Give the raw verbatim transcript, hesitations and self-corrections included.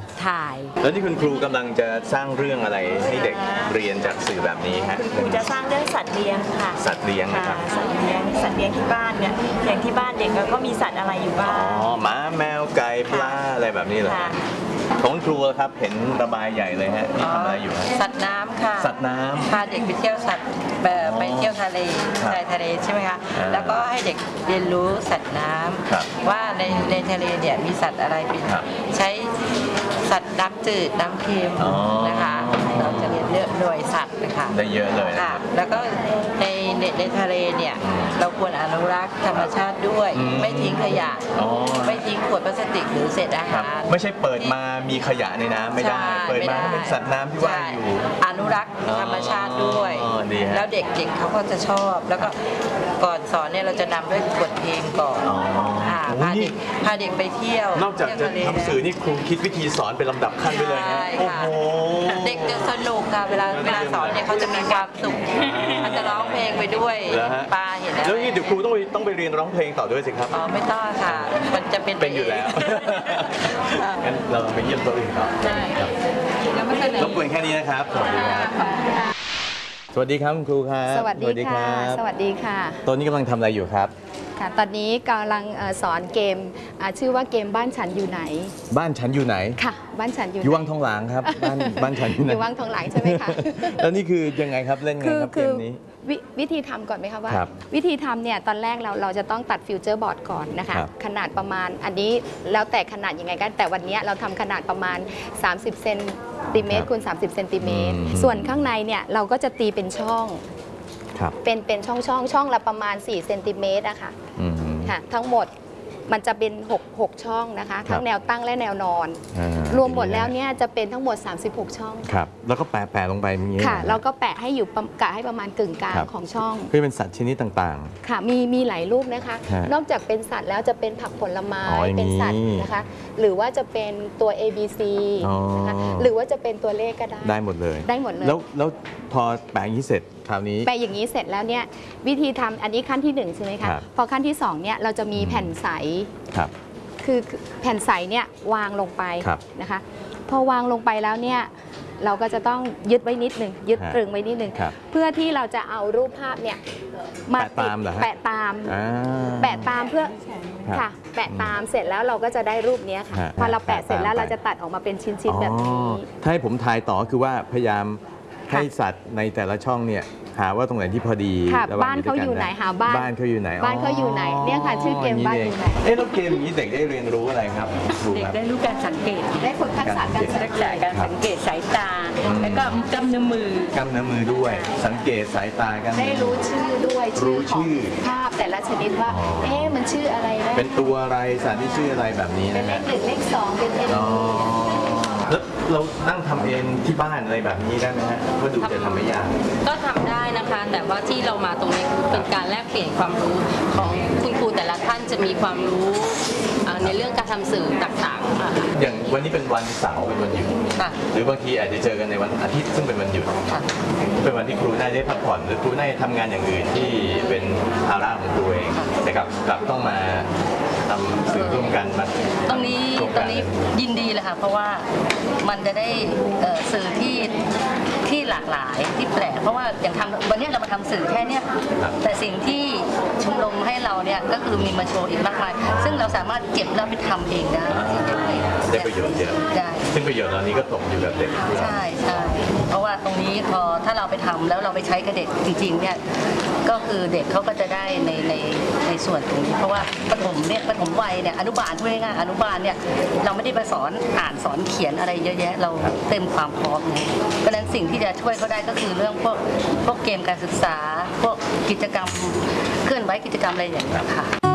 ถ่ายแล้วที่คุณครูกำลังจะสร้างเรื่องอะไรให้เด็กเรียนจากสื่อแบบนี้ฮะคุณครูจะสร้างเรื่องสัตว์เลี้ยงค่ะสัตว์เลี้ยงนะครับสัตว์เลี้ยงสัตว์เลี้ยงที่บ้านเนี่ยอย่างที่บ้านเด็กก็มีสัตว์อะไรอยู่บ้างอ๋อหมาแมวไก่ปลาอะไรแบบนี้เหรอของครูครับเห็นระบายใหญ่เลยฮะนี่ทำอะไรอยู่ฮะสัตว์น้ำค่ะสัตว์น้ำพาเด็กไปเที่ยวสัตว์ไปเที่ยวทะเลชายทะเลใช่ไหมคะแล้วก็ให้เด็กเรียนรู้สัตว์น้ำว่าในในทะเลเนี่ยมีสัตว์อะไรเป็นใช้สัตว์น้ำจืดน้ำเค็มนะคะเราจะเรียนเรื่องหน่วยสัตว์นะคะได้เยอะเลยค่ะแล้วก็ในในในทะเลเนี่ยเราควรอนุรักษ์ธรรมชาติด้วยไม่ทิ้งขยะไม่ทิ้งขวดพลาสติกหรือเศษอาหารไม่ใช่เปิดมามีขยะในน้ำไม่ได้เปิดมาเป็นสัตว์น้ำที่ว่ายอยู่อนุรักษ์ธรรมชาติด้วยแล้วเด็กๆเขาก็จะชอบแล้วก็ก่อนสอนเนี่ยเราจะนำด้วยบทเพลงก่อนพาเด็กพาเด็กไปเที่ยวนอกจากจะทำสื่อนี่ครูคิดวิธีสอนเป็นลำดับขั้นไปเลยนะโอ้โหเด็กจะสนุกค่ะเวลาเวลาสอนเนี่ยเขาจะมีความสุขมันจะร้องเพลงไปด้วยปาเห็นแล้วนี่เดี๋ยวครูต้องไปต้องไปเรียนร้องเพลงต่อด้วยสิครับอ๋อไม่ต้องค่ะมันจะเป็นเป็นอยู่แล้วงั้นเราไปเยี่ยมตัวอื่นต่อใช่ครับรบกวนแค่นี้นะครับสวัสดีครับสวัสดีครับคุณครูครับสวัสดีค่ะสวัสดีค่ะตอนนี้กำลังทำอะไรอยู่ครับค่ะตอนนี้กำลังสอนเกมชื่อว่าเกมบ้านฉันอยู่ไหนบ้านฉันอยู่ไหนค่ะบ้านฉันอยู่อยู่วังทองหลางครับบ้านบ้านฉันอยู่ไหนอยู่วังทองหลางใช่ไหมคะแล้วนี่คือยังไงครับเล่นไงครับเกมนี้วิธีทำก่อนไหมคะว่าวิธีทำเนี่ยตอนแรกเราเราจะต้องตัดฟิวเจอร์บอร์ดก่อนนะคะขนาดประมาณอันนี้แล้วแต่ขนาดยังไงกันแต่วันนี้เราทำขนาดประมาณสามสิบเซนติเมตรคูณสามสิบเซนติเมตรส่วนข้างในเนี่ยเราก็จะตีเป็นช่องเป็นเป็นช่องช่องช่องละประมาณสี่เซนติเมตรอะค่ะค่ะทั้งหมดมันจะเป็นหก หกช่องนะคะทั้งแนวตั้งและแนวนอนรวมหมดแล้วเนี่ยจะเป็นทั้งหมดสามสิบหกช่องครับแล้วก็แปะแปะลงไปอย่างนี้ค่ะแล้วก็แปะให้อยู่กะให้ประมาณกึ่งกลางของช่องเพื่อเป็นสัตว์ชนิดต่างๆค่ะมีมีหลายรูปนะคะนอกจากเป็นสัตว์แล้วจะเป็นผักผลไม้เป็นสัตว์นะคะหรือว่าจะเป็นตัว A B C นะคะหรือว่าจะเป็นตัวเลขก็ได้ได้หมดเลยได้หมดเลยแล้วแล้วพอแปะอย่างนี้เสร็จคราวนี้แปะอย่างนี้เสร็จแล้วเนี่ยวิธีทำอันนี้ขั้นที่หนึ่งใช่ไหมคะพอขั้นที่สองเนี่ยเราจะมีแผ่นใสคือแผ่นใสเนี่ยวางลงไปนะคะพอวางลงไปแล้วเนี่ยเราก็จะต้องยึดไว้นิดหนึ่งยึดตรึงไว้นิดหนึ่งเพื่อที่เราจะเอารูปภาพเนี่ยมาติดแปะตามแปะตามเพื่อค่ะแปะตามเสร็จแล้วเราก็จะได้รูปนี้ค่ะพอเราแปะเสร็จแล้วเราจะตัดออกมาเป็นชิ้นๆแบบนี้ถ้าให้ผมทายต่อคือว่าพยายามให้สัตว์ในแต่ละช่องเนี่ยหาว่าตรงไหนที่พอดีบ้านเขาอยู่ไหนหาบ้านบ้านเขาอยู่ไหนบ้านเขาอยู่ไหนเนี่ยค่ะชื่อเกมบ้านอยู่ไหนเอ๊ะแล้วเกมนี้เด็กได้เรียนรู้อะไรครับเด็กได้รู้การสังเกตได้ฝึกทักษะการสังเกตการสังเกตสายตาแล้วก็กำเนื้อมือกำเนื้อมือด้วยสังเกตสายตากันได้รู้ชื่อด้วยรู้ชื่อภาพแต่ละชนิดว่าเอ๊ะมันชื่ออะไรนะเป็นตัวอะไรสัตว์ที่ชื่ออะไรแบบนี้นะเป็นเลขหนึ่งเลขสองเป็นเอ็นแล้วเรานั่งทำเองที่บ้านอะไรแบบนี้ได้ไหมฮะว่าดูจะทำไม่ยากก็ทำได้นะคะแต่ว่าที่เรามาตรงนี้คือเป็นการแลกเปลี่ยนความรู้ของคุณครูแต่ละท่านจะมีความรู้ในเรื่องการทำสื่อต่างๆอย่างวันนี้เป็นวันเสาร์เป็นวันหยุดหรือบางทีอาจจะเจอกันในวันอาทิตย์ซึ่งเป็นวันหยุดเป็นวันที่ครูน่าได้พักผ่อนหรือครูน่าจะทำงานอย่างอื่นที่เป็นภาระของครูเองแต่กลับกลับต้องมาทำสื่อร่วมกันมาตรงนี้ตรงนี้ยินดีเลยค่ะเพราะว่ามันจะได้สื่อที่ที่หลากหลายที่แปลกเพราะว่าอย่างทำวันนี้เรามาทำสื่อแค่นี้แต่สิ่งที่ชมรมให้เราเนี่ยก็คือมีมาโชว์อีกมากมายซึ่งเราสามารถเก็บแล้วไปทำเองได้ได้ประโยชน์เยอะซึ่งประโยชน์เหล่านี้ก็ตกอยู่กับเด็กใช่ใช่เพราะว่าตรงนี้พอถ้าเราไปทำแล้วเราไปใช้กับเด็กจริงๆเนี่ยก็คือเด็กเขาก็จะได้ในในในส่วนตรงนี้เพราะว่าปฐมเนี่ยปฐมวัยเนี่ยอนุบาลพูดง่ายๆอนุบาลเนี่ยเราไม่ได้ไปสอนอ่านสอนเขียนอะไรเยอะแยะเราเต็มความพร้อมเลยเพราะฉะนั้นสิ่งที่จะช่วยเขาได้ก็คือเรื่องพวกพวกเกมการศึกษาพวกกิจกรรมเคลื่อนไหวกิจกรรมอะไรอย่างเงี้ยค่ะ